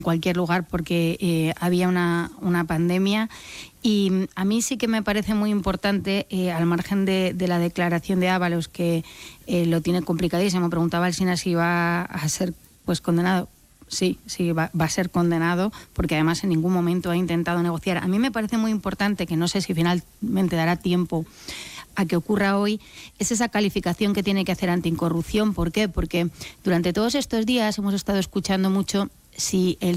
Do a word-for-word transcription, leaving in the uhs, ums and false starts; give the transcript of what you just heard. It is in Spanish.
cualquier lugar porque eh, había una, una pandemia. Y a mí sí que me parece muy importante, eh, al margen de, de la declaración de Ábalos, que eh, lo tiene complicadísimo. Preguntaba Alsina si va a ser pues condenado. Sí, sí, va, va a ser condenado, porque además en ningún momento ha intentado negociar. A mí me parece muy importante, que no sé si finalmente dará tiempo a que ocurra hoy, es esa calificación que tiene que hacer anticorrupción. ¿Por qué? Porque durante todos estos días hemos estado escuchando mucho si el